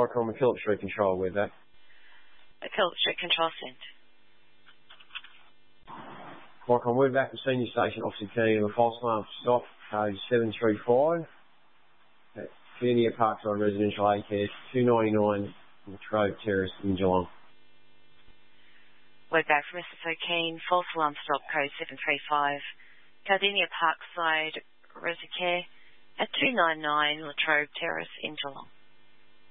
Micron McKillop Street Control with that. McKillop Street Control sent. Micron, we're back to Senior Station Officer Key on a false alarm stop, code 735 at Gardenia Parkside Residential Acare, 299 Latrobe Terrace in Geelong. We're back from SSO Keen, false alarm stop, code 735, Gardenia Parkside Residential at 299 Latrobe Terrace in Geelong.